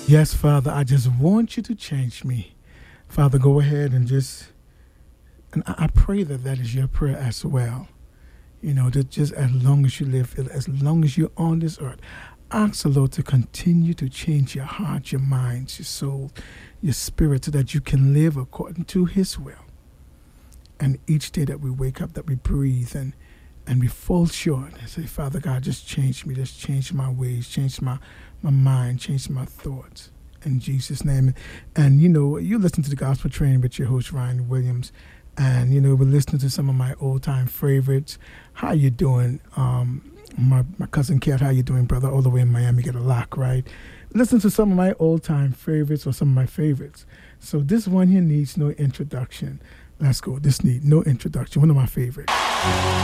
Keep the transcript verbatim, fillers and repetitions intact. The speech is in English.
Yes, Father, I just want you to change me. Father, go ahead and just, and I, I pray that that is your prayer as well. You know, that just as long as you live, as long as you're on this earth, ask the Lord to continue to change your heart, your mind, your soul, your spirit, so that you can live according to His will. And each day that we wake up, that we breathe and and we fall short, and say, Father God, just change me, just change my ways, change my, my mind, change my thoughts. In Jesus' name. And, you know, you listen to the Gospel Training with your host, Ryan Williams. And, you know, we're listening to some of my old-time favorites. How you doing? Um, my, my cousin Kat, how you doing, brother? All the way in Miami, get a lock, right? Listen to some of my old-time favorites or some of my favorites. So this one here needs no introduction. Let's go. This need no introduction. One of my favorites.